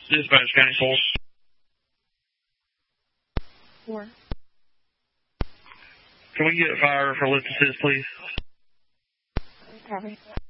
Dispatch County 4. 4. Can we get fire for lift assist, please? Copy.